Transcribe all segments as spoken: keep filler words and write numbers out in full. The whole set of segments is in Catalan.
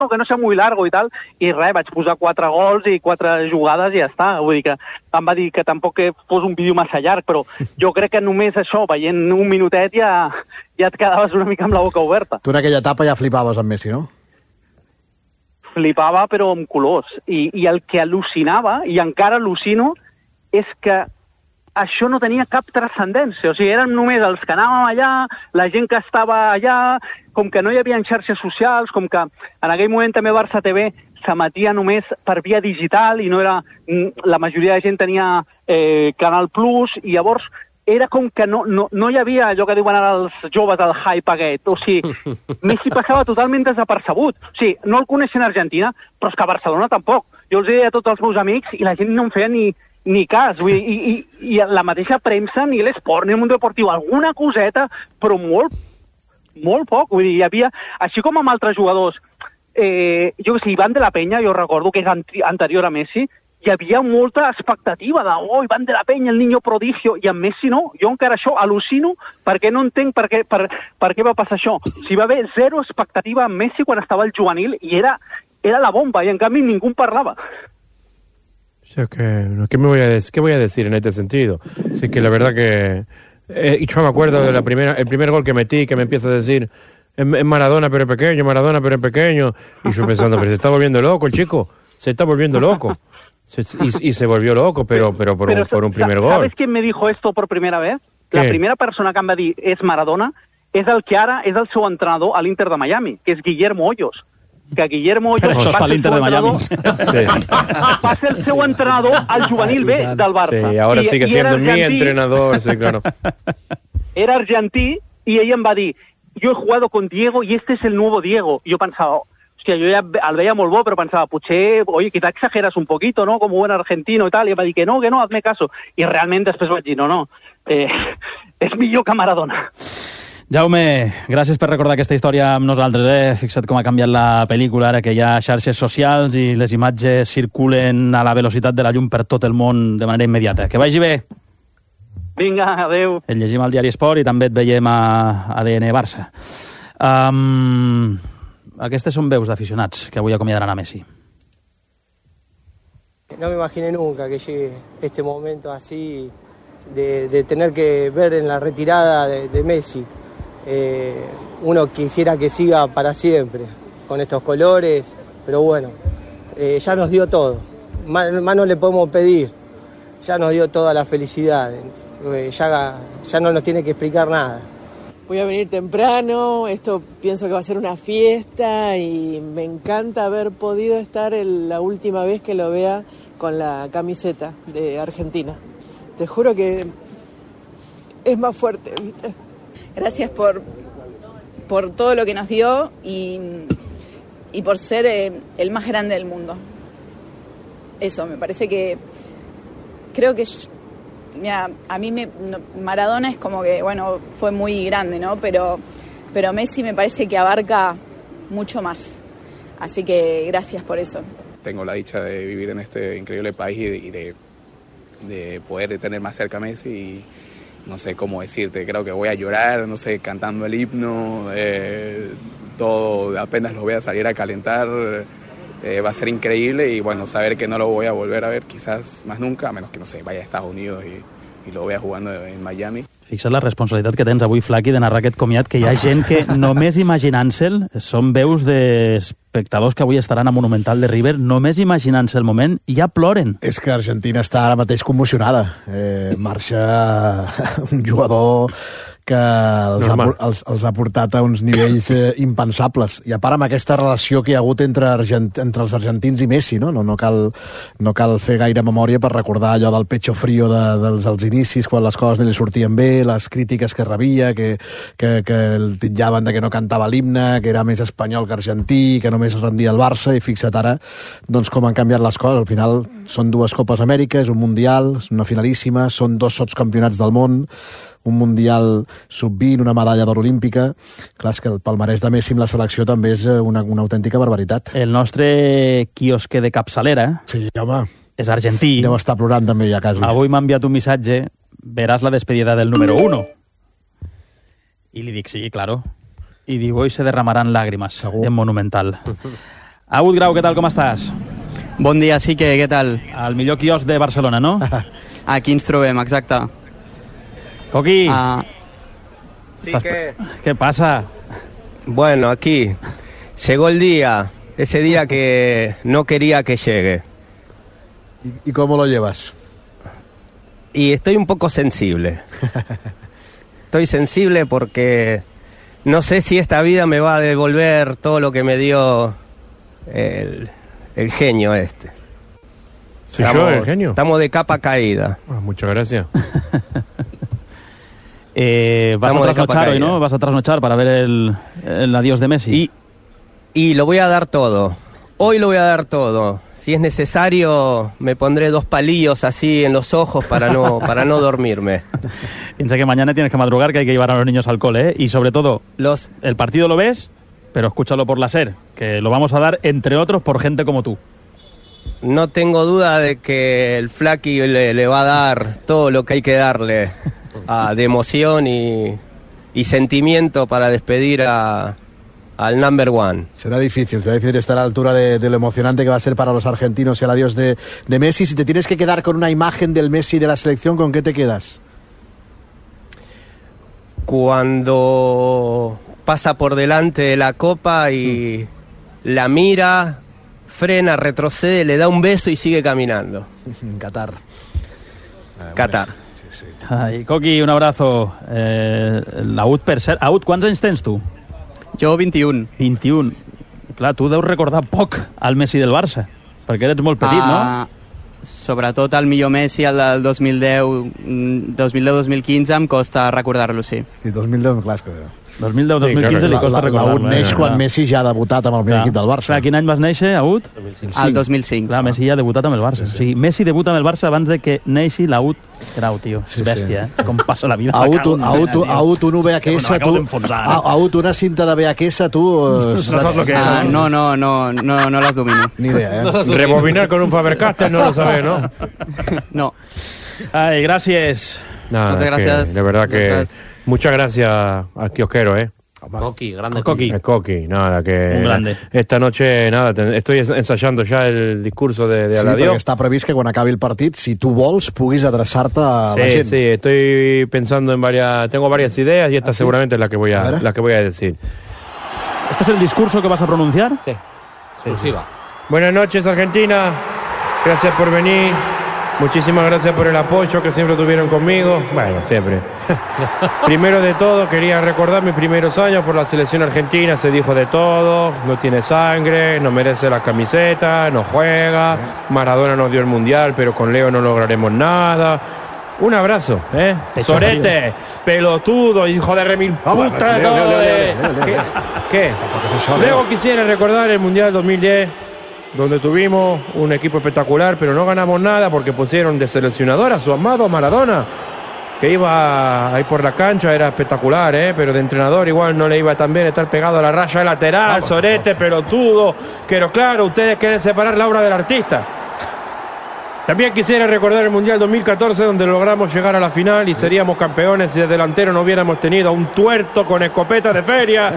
que no sea muy largo i tal, i res, vaig posar quatre gols i quatre jugades i ja està. Vull dir que em va dir que tampoc que fos un vídeo massa llarg, però jo crec que només això, veient un minutet, ja, ja et quedaves una mica amb la boca oberta. Tu en aquella etapa ja flipaves amb Messi, no? Flipava, però amb colors. I, i el que al·lucinava, i encara al·lucino, és que això no tenia cap transcendència. O sigui, eren només els que anàvem allà, la gent que estava allà, com que no hi havia xarxes socials, com que en aquell moment també Barça T V s'emetia només per via digital i no era... La majoria de gent tenia eh, Canal Plus, i llavors era com que no, no, no hi havia allò que diuen ara els joves, el hype aquest. O sigui, Messi passava totalment desapercebut. O sigui, no el coneixen a Argentina, però és que a Barcelona tampoc. Jo els deia a tots els meus amics i la gent no em feia ni, ni cas. Vull dir, i, i, i la mateixa premsa, ni l'esport, ni el Mundo Deportiu, alguna coseta, però molt, molt poc. Vull dir, hi havia, així com amb altres jugadors, eh, jo que sé, Iván de la Peña, jo recordo que és anterior a Messi, hi havia molta expectativa de, oh, Iván de la Peña, el niño prodigio, i amb Messi no. Jo encara això al·lucino perquè no entenc per què, per, per què va passar això. O sigui, va haver zero expectativa amb Messi quan estava al juvenil i era, era la bomba, y en cambio ningú parlava. O sea que, ¿qué, me voy a decir, ¿qué voy a decir en este sentido? Así que la verdad que... Eh, y yo me acuerdo de la primera, el primer gol que metí, que me empieza a decir, es Maradona pero es pequeño, Maradona pero es pequeño. Y yo pensando, pero se está volviendo loco el chico, se está volviendo loco. Y, y se volvió loco, pero, pero, por, pero un, por un primer gol. ¿Sabes quién me dijo esto por primera vez? ¿Qué? La primera persona que em va dir és Maradona és el que ara és el seu entrenador a l'Inter de Miami, que és Guillermo Hoyos. Que Guillermo Hoyos això va, ser l'Inter de Miami. Sí. va ser el seu entrenador al juvenil B del Barça. Sí, ahora I, sigue i siendo mi argentí, entrenador, sí, claro. Era argentí y ella em va dir, yo he jugado con Diego y este es el nuevo Diego. Y yo pensaba, hòstia, jo ja el veia molt bo, però pensava, potser, oye, quizá exageras un poquito, ¿no? Como buen argentino y tal. I em va dir que no, que no, hazme caso. I realment després vaig dir, no, no, eh, és millor que Maradona. Jaume, gràcies per recordar aquesta història amb nosaltres. Eh? Fixa't com ha canviat la pel·lícula, ara que hi ha xarxes socials i les imatges circulen a la velocitat de la llum per tot el món de manera immediata. Que vagi bé. Vinga, adeu. Et llegim al Diari Esport i també et veiem a A D N Barça. Um, aquestes són veus d'aficionats que avui acomiadaran a Messi. No me imaginé nunca que llegue este momento así de, de tener que ver en la retirada de, de Messi. Eh, uno quisiera que siga para siempre con estos colores, pero bueno, eh, ya nos dio todo, más, más no le podemos pedir, ya nos dio toda la felicidad, eh, ya, ya no nos tiene que explicar nada. Voy a venir temprano, esto pienso que va a ser una fiesta y me encanta haber podido estar el, la última vez que lo vea con la camiseta de Argentina. Te juro que es más fuerte, ¿viste? Gracias por, por todo lo que nos dio y, y por ser eh, el más grande del mundo. Eso, me parece que... Creo que... Mira, a mí me, Maradona es como que, bueno, fue muy grande, ¿no? Pero, pero Messi me parece que abarca mucho más. Así que gracias por eso. Tengo la dicha de vivir en este increíble país y de, y de, de poder tener más cerca a Messi y no sé cómo decirte, creo que voy a llorar, no sé, cantando el himno, eh, todo, apenas lo voy a salir a calentar, eh, va a ser increíble y bueno, saber que no lo voy a volver a ver quizás más nunca, a menos que, no sé, vaya a Estados Unidos y, y lo vea jugando en Miami. Fixa't la responsabilitat que tens avui, Flaqui, de narrar aquest comiat, que hi ha gent que només imaginant-se'l, són veus d'espectadors que avui estaran a Monumental de River, només imaginant-se el moment, ja ploren. És que Argentina està ara mateix commocionada. Eh, marxa un jugador que els ha, els, els ha portat a uns nivells eh, impensables. I a part amb aquesta relació que hi ha hagut entre, Argent, entre els argentins i Messi, no? No, no, cal, no cal fer gaire memòria per recordar allò del pecho frío de, dels, dels inicis, quan les coses no li sortien bé, les crítiques que rebia, que, que, que el titllaven de que no cantava l'himne, que era més espanyol que argentí, que només rendia el Barça, i fixa't ara doncs, com han canviat les coses. Al final són dues Copes Amèrica, és un Mundial, és una finalíssima, són dos sotscampionats del món, un Mundial sub vint, una medalla d'or olímpica. Clar, és que el palmarès de Messi amb la selecció també és una, una autèntica barbaritat. El nostre quiosque de capçalera sí, home. És argentí. Deu estar plorant també ja quasi. Avui m'ha enviat un missatge, veràs la despedida del número uno. I li dic, sí, claro. I diu, hoy se derramarán lágrimas. Segur. En Monumental. Agut Grau, què tal, com estàs? Bon dia, sí que, què tal? El millor quiosc de Barcelona, no? Aquí ens trobem, exacte. Coqui, Uh, Sí estàs- que, què passa? bueno, aquí llegó el día, ese día que no quería que llegue. ¿Y, y cómo lo llevas? Y estoy un poco sensible. Estoy sensible porque no sé si esta vida me va a devolver todo lo que me dio el, el genio este. ¿Soy yo el genio? Estamos de capa caída. Ah, muchas gracias. Eh, vas Estamos a de capa trasnochar hoy, caída. ¿no? Vas a trasnochar para ver el, el adiós de Messi. Y, y lo voy a dar todo. Hoy lo voy a dar todo. Si es necesario, me pondré dos palillos así en los ojos para no, para no dormirme. Piensa que mañana tienes que madrugar, que hay que llevar a los niños al cole, ¿eh? Y sobre todo, Los, el partido lo ves, pero escúchalo por la SER, que lo vamos a dar, entre otros, por gente como tú. no tengo duda de que el Flaky le, le va a dar todo lo que hay que darle ah, de emoción y, y sentimiento para despedir a, al number one. Será difícil, será difícil estar a la altura de, de lo emocionante que va a ser para los argentinos y el adiós de, de Messi. Si te tienes que quedar con una imagen del Messi de la selección, ¿con qué te quedas? Cuando pasa por delante de la copa y la mira, frena, retrocede, le da un beso y sigue caminando. Qatar. Qatar. Sí, sí. Ai, Coqui, un abrazo. Eh, L'Aut, per cert... Aut, quants anys tens tu? jo vint-i-un. vint-i-un. Clar, tu deus recordar poc al Messi del Barça, perquè eres molt petit, no? Ah, sobretot el millor Messi, el del dos mil deu, dos mil deu dos mil quinze, em costa recordar-lo, sí. Sí, dos mil deu, clar, és que... dos mil deu dos mil Sí, quinze clar, li costa L'Aut recordar-lo. neix eh? quan Clar. Messi ja ha debutat amb el primer Clar. equip del Barça. Clar, quin any vas néixer, Aut? El dos mil cinc. Clar, Messi ja ha debutat amb el Barça. Sí, sí. O sigui, Messi debuta amb el Barça abans de que neixi l'Aut. Grau, tio. Sí, És bèstia, eh? Com passa la vida. Aut, Me cago en Aut, tio. Aut, un V H S, Bueno, m'acabo tu... d'enfonsar, eh? Aut, una cinta de V H S, tu... eh, saps lo que és, Ah, no, no, no, no, no las domino. Ni idea, eh? Rebobinar con un Faber-Castell no lo sabes, ¿no? No. Ai, gràcies. Nada, Muchas es que gracias. de verdad que... Gracias. Muchas gracias al kiosquero, ¿eh? Coqui, grande Coqui. El Coqui, nada, que... Un grande. Esta noche, nada, te- estoy ensayando ya el discurso de, de Sí, al perquè adiós. està previst que quan acabi el partit, si tu vols, puguis adreçar-te a la Sí, gent. sí, estoy pensando en varias... Tengo varias ideas y esta ¿Ah, sí? seguramente es la que voy A a, ver. la que voy a decir. ¿Este es el discurso que vas a pronunciar? Sí. exclusiva. Buenas noches, Argentina. Gracias por venir. Muchísimas gracias por el apoyo que siempre tuvieron conmigo. Bueno, siempre. Primero de todo, quería recordar mis primeros años por la selección argentina. Se dijo de todo. No tiene sangre, no merece la camiseta, no juega. Maradona nos dio el mundial, pero con Leo no lograremos nada. Un abrazo, ¿eh? Pecho Sorete, frío. pelotudo, hijo de remil Vamos, puta, Leo, todo Leo, Leo, de- Leo, Leo, ¿Qué? Leo. ¿Qué? es eso, Leo. Luego quisiera recordar el Mundial dos mil diez, donde tuvimos un equipo espectacular, pero no ganamos nada porque pusieron de seleccionador a su amado Maradona, que iba ahí por la cancha, era espectacular, ¿eh? Pero de entrenador igual no le iba tan bien estar pegado a la raya lateral, sorete, pelotudo. Pero claro, ustedes quieren separar la obra del artista. También quisiera recordar el Mundial dos mil catorce, donde logramos llegar a la final y seríamos campeones si de delantero no hubiéramos tenido a un tuerto con escopeta de feria.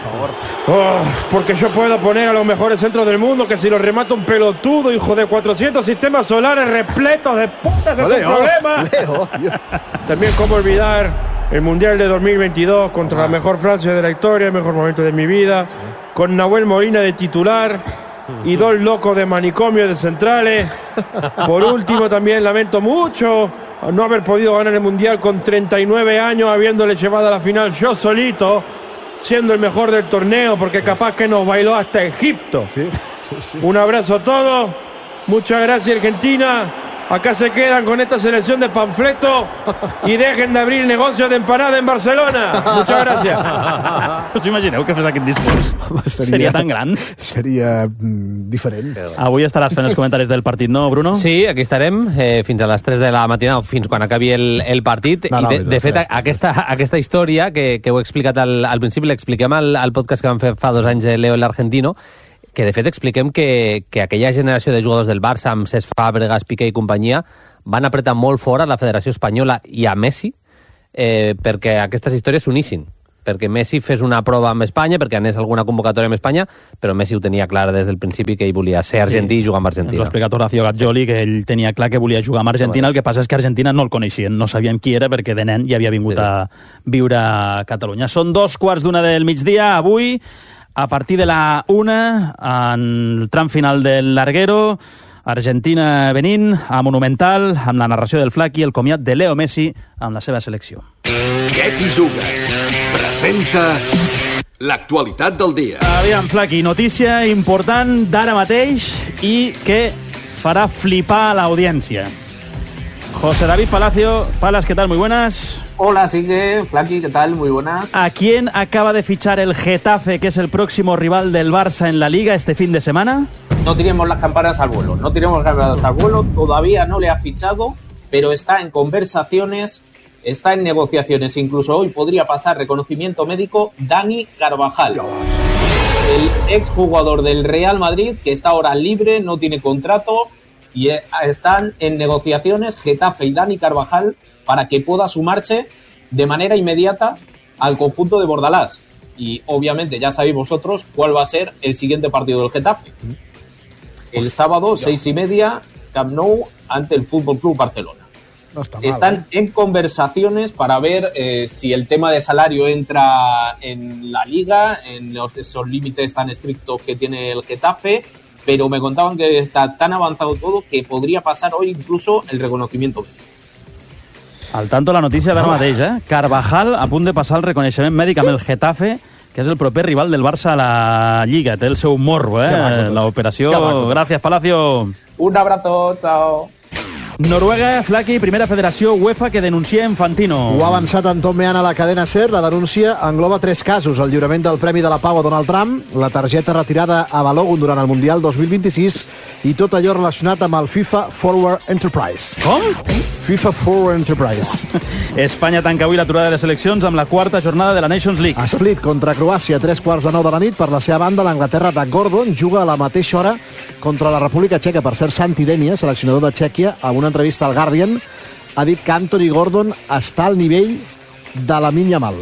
Oh, porque yo puedo poner a los mejores centros del mundo, que si los remata un pelotudo, hijo de cuatrocientos sistemas solares repletos de putas, es un Leo, problema. Leo. También cómo olvidar el Mundial de dos mil veintidós contra la mejor Francia de la historia, el mejor momento de mi vida, con Nahuel Molina de titular y dos locos de manicomio de centrales. Por último, también lamento mucho no haber podido ganar el Mundial con treinta y nueve años, habiéndole llevado a la final yo solito, siendo el mejor del torneo, porque capaz que nos bailó hasta Egipto. Un abrazo a todos, muchas gracias, Argentina. Acá se quedan con esta selección de panfleto y dejen de abrir negocios de empanada en Barcelona. Muchas gracias. Us imagineu que fes aquest discurs? Home, Seria tan gran. Seria mm, diferent. Avui estaràs fent els comentaris del partit, no, Bruno? Sí, aquí estarem eh, fins a les tres de la matinada, o fins quan acabi el, el partit. No, no, I, de, de fet, aquesta, aquesta història que, que heu explicat al, al principi, l'expliquem al, al podcast que vam fer fa dos anys de Leo el Argentino, que de fet expliquem que, que aquella generació de jugadors del Barça, amb Cesc Fàbregas, Piqué i companyia, van apretar molt fort a la Federació Espanyola i a Messi eh, perquè aquestes històries s'unissin. perquè Messi fes una prova amb Espanya, perquè anés a alguna convocatòria amb Espanya, però Messi ho tenia clar des del principi que ell volia ser argentí sí. i jugar amb Argentina. Ens ho ha explicat Horacio Gaggioli, que ell tenia clar que volia jugar amb Argentina, el que passa és que Argentina no el coneixien, no sabien qui era perquè de nen ja havia vingut sí. a viure a Catalunya. Són dos quarts d'una del migdia, avui, a partir de la una, en el tram final del Larguero, Argentina-Benín, a Monumental, amb la narració del Flaqui, el comiat de Leo Messi amb la seva selecció. Què t'hi jugues? Presenta l'actualitat del dia. Aviam, Flaqui, notícia important d'ara mateix i que farà flipar a l'audiència. José David Palacio. Palas, ¿qué tal? Muy buenas. Hola, Sigue, Flaqui, ¿qué tal? Muy buenas. ¿A quién acaba de fichar el Getafe, que es el próximo rival del Barça en la Liga este fin de semana? No tiremos las campanas al vuelo, no tiremos las campanas al vuelo, todavía no le ha fichado, pero está en conversaciones, está en negociaciones, incluso hoy podría pasar reconocimiento médico Dani Carvajal, el exjugador del Real Madrid, que está ahora libre, no tiene contrato, y están en negociaciones Getafe y Dani Carvajal para que pueda sumarse de manera inmediata al conjunto de Bordalás. Y obviamente ya sabéis vosotros cuál va a ser el siguiente partido del Getafe. El sábado, seis y media, Camp Nou, ante el Fútbol Club Barcelona. No está mal, Están ¿eh? en conversaciones para ver eh, si el tema de salario entra en la Liga, en los, esos límites tan estrictos que tiene el Getafe, pero me contaban que está tan avanzado todo que podría pasar hoy incluso el reconocimiento. Al tanto la notícia d'ara mateix, eh? Carvajal a punt de passar el reconeixement mèdic amb el Getafe, que és el proper rival del Barça a la Lliga. Té el seu morro, eh? L'operació. Gràcies, Palacio. Un abrazo, chao. Noruega, Flaqui, primera federació UEFA que denuncia Infantino. Ho ha avançat Anton Meana a la cadena SER. La denúncia engloba tres casos: el lliurament del Premi de la Pau a Donald Trump, la targeta retirada a Balogun durant el Mundial dos mil vint-i-sis i tot allò relacionat amb el FIFA Forward Enterprise. Com? FIFA Forward Enterprise. Espanya tanca avui l'aturada de les eleccions amb la quarta jornada de la Nations League. Split contra Croàcia, tres quarts de nou de la nit. Per la seva banda, l'Anglaterra de Gordon juga a la mateixa hora contra la República Txeca. Per cert, Santi Denia, seleccionador de Txèquia, amb una entrevista al Guardian, ha dit que Anthony Gordon està al nivell de Lamine Yamal.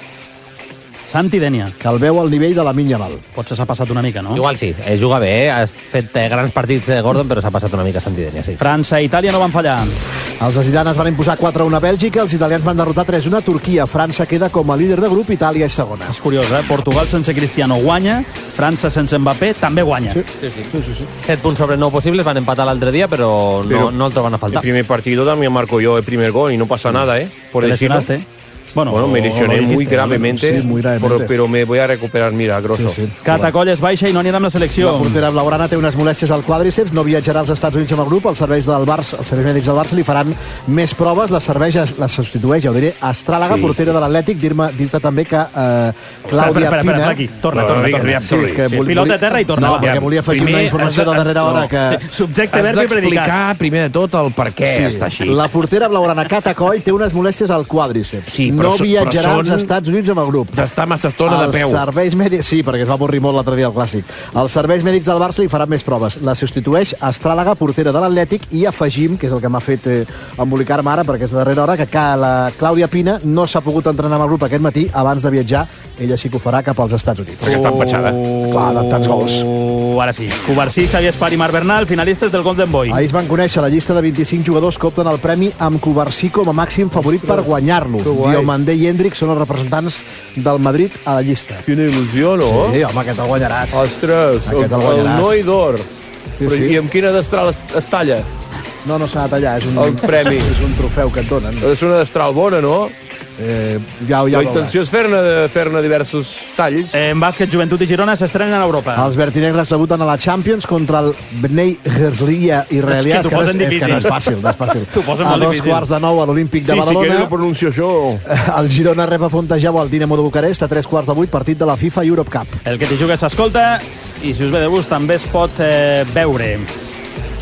Santi Denia. Que el veu al nivell de Lamine Yamal. Potser s'ha passat una mica, no? Igual sí, eh, juga bé, eh? Has fet eh, grans partits eh, Gordon, però s'ha passat una mica Santi Denia, sí. França i Itàlia no van fallar. Els azitanes van imposar quatre a una a Bèlgica, els italians van derrotar tres a una a Turquia. França queda com a líder de grup, Itàlia és segona. És curiós, eh? Portugal sense Cristiano guanya, França sense Mbappé també guanya. Sí, sí, sí. sí, sí, sí. set punts sobre nou possibles, van empatar l'altre dia, però, Pero no, no el troben a faltar. El primer partido también marco yo el primer gol y no pasa nada, ¿eh? Por Te decirlo. lesionaste. Bueno, bueno, me lesioné dijiste, muy gravemente, sí, muy gravemente. Pero, pero me voy a recuperar milagroso. Sí, sí. Catacoll es baixa i no anirà amb la selecció. La portera blaugrana té unes molèsties al quàdriceps, no viatjarà als Estats Units amb el grup. Els serveis del Barça, els serveis mèdics del Barça li faran més proves. La serveix, la substitueix, ja ho diré, Astràlaga, Sí. portera de l'Atlètic. Dir-me, dir-te també que eh, Clàudia espera, espera, Pina... espera, aquí. Torna, No, torna, no, torna. ja, Sí, és que Sí. vol- Pilota a terra i torna. No, Va. perquè volia afegir Primer una informació has de- de darrera hora no, que... Sí, subjecte, Has verb i predicat. d'explicar primer de tot el per què està així. La portera blaugrana Catacoll té unes molèsties al quàdriceps. Sí, però no so- viatjarà però als són- Estats Units amb el grup. D'estar massa estona de Els peu. serveis mèdics... Sí, perquè es va avorrir molt l'altre dia al Clàssic. Els serveis mèdics del Barça li faran més proves. La substitueix Astràlaga, portera de l'Atlètic, i afegim, que és el que m'ha fet eh, embolicar-me ara, perquè és de darrera hora, que la Clàudia Pina no s'ha pogut entrenar amb el grup aquest matí abans de viatjar. Ella sí que ho farà cap als Estats Units. Perquè està empatxada. Clar, de tants gols. Uh, ara sí. Covarsí, Xavier Espar i Marc Bernal, finalistes del Golden Boy. Ahir es van conèixer la llista de vint-i-cinc jugadors que opten al premi amb Covarsí com a màxim favorit per guanyar-lo. Diomandé i Hendrik són els representants del Madrid a la llista. Quina il·lusió, no? Sí, home, aquest el guanyaràs. Ostres, Aquest el, el guanyaràs. el noi d'or. Sí, Però sí. I amb quina destral es, es talla? No, no s'ha de tallar, és un, El premi. és un trofeu que et donen. És una destral bona, no? Eh, ja, ja La ho intenció veuràs. és fer-ne fer diversos talls. En bàsquet, Joventut i Girona s'estrenen a Europa. Els vertinegres debuten a la Champions contra el Bnei Herzliya israelià. És que t'ho no és, posen és que no és difícil. fàcil, no és fàcil. T'ho posen A molt dos difícil. quarts de nou a l'Olímpic de Sí, si Badalona. quieres lo pronuncio yo. El Girona rep a Fontejau al Dinamo de Bucarest a tres quarts de vuit, partit de la FIFA Europe Cup. El que t'hi jugues s'escolta i si us ve de gust també es pot eh, veure.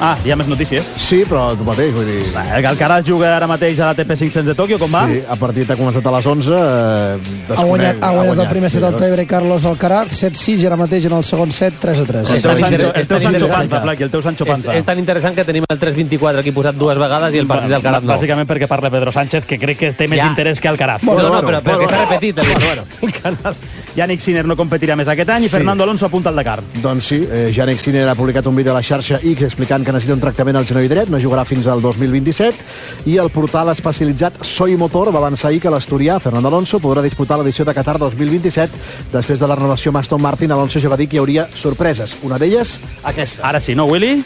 Ah, hi ha més notícies. Sí, però tu mateix, vull dir... El Alcaraz juga ara mateix a l'A T P cinc-cents de Tòquio, com va? Sí, el partit ha començat a les onze. Eh, ha guanyat, ha guanyat el primer set al Tebre Carlos Alcaraz, set sis, i ara mateix en el segon set, tres a tres. El teu Sancho, el teu Sancho Panza, Blaqui, el teu Sancho Panza. És, és tan interessant que tenim el tres vint-i-quatre aquí posat dues vegades i el partit d'Alcaraz no. Bàsicament perquè parla Pedro Sánchez, que crec que té més ja. interès que Alcaraz. Bueno, no, no, però perquè s'ha repetit. Bueno, bueno. Yannick Sinner no competirà més aquest any i sí. Fernando Alonso apunta al Dakar. Doncs sí, eh, Yannick Sinner ha publicat un vídeo a la xarxa X explicant que necessita un tractament al genoll dret, no jugarà fins al dos mil vint-i-set, i el portal especialitzat Soy Motor va avançar ahir que l'asturià Fernando Alonso podrà disputar l'edició de Qatar dos mil vint-i-set. Després de la renovació amb Aston Martin, Alonso ja va dir que hi hauria sorpreses. Una d'elles, aquesta. Ara sí, no, Willy?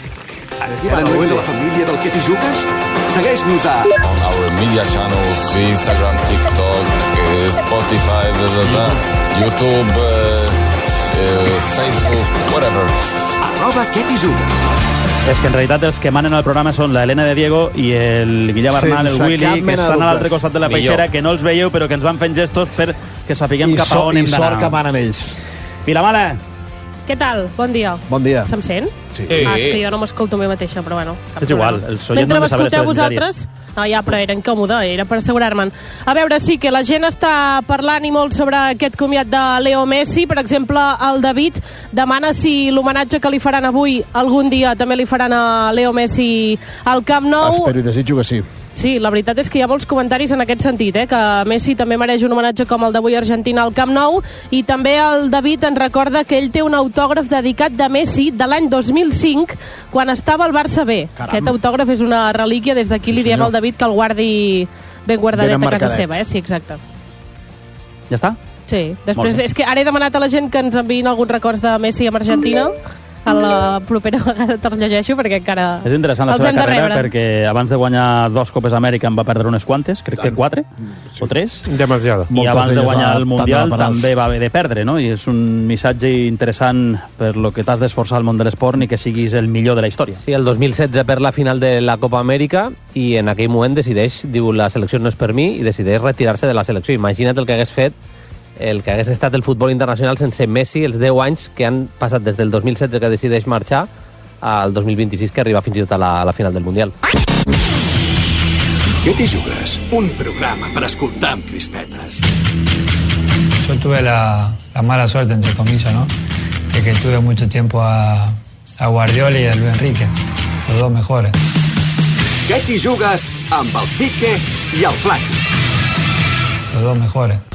Ara no ets de la família del Que t'hi jugues? Segueix-nos a... On our media channels, Instagram, TikTok, Spotify, blah, blah, blah, YouTube, uh, uh, Facebook, whatever. Arroba Que t'hi jugues. És que en realitat els que manen el programa són la Helena de Diego i el Guillem Arnal, el Willy, que estan a l'altre costat de la peixera, que no els veieu però que ens van fent gestos perquè sapiguem cap a on hem d'anar. I sort que manen ells. Vilamala! Què tal? Bon dia. Bon dia. Se'm sent? Sí. Ah, és que jo no m'escolto a mi mateixa, però bueno. És igual, el soient no Mentre ha de saber m'escolteu vosaltres... No, ja, però era incòmode, era per assegurar-me'n. A veure, sí, que la gent està parlant i molt sobre aquest comiat de Leo Messi. Per exemple, el David demana si l'homenatge que li faran avui algun dia també li faran a Leo Messi al Camp Nou. Espero i desitjo que sí. Sí, la veritat és que hi ha molts comentaris en aquest sentit, eh? Que Messi també mereix un homenatge com el d'avui a Argentina al Camp Nou, i també el David ens recorda que ell té un autògraf dedicat de Messi de l'any dos mil cinc, quan estava al Barça B. Caram. Aquest autògraf és una relíquia, des d'aquí li diem al David que el guardi ben guardadet ben a casa seva, eh? Sí, exacte. Ja està? Sí, després és que ara he demanat a la gent que ens enviïn alguns records de Messi amb Argentina. A la propera vegada te'ls llegeixo perquè encara és interessant la seva carrera perquè abans de guanyar dos Copes Amèrica en va perdre unes quantes, crec que quatre o tres. Demasiado. I abans de guanyar el Mundial també va haver de perdre, no? I és un missatge interessant per lo que t'has d'esforçar al món de l'esport ni que siguis el millor de la història. Sí, el dos mil setze per la final de la Copa Amèrica i en aquell moment decideix, diu, la selecció no és per mi, i decideix retirar-se de la selecció. Imagina't el que hagués fet el que hagués estat el futbol internacional sense Messi els deu anys que han passat des del dos mil setze que decideix marxar al dos mil vint-i-sis que arriba fins i tot a la, a la final del Mundial. ¿Qué t'hi jugues? Un programa per escoltar amb crispetes. Yo tuve la, la mala suerte, entre comillas, ¿no? De que tuve mucho tiempo a, a Guardiola y a Luis Enrique, los dos mejores. ¿Qué t'hi jugues? Amb el Sique i el Flaqui. Los dos mejores.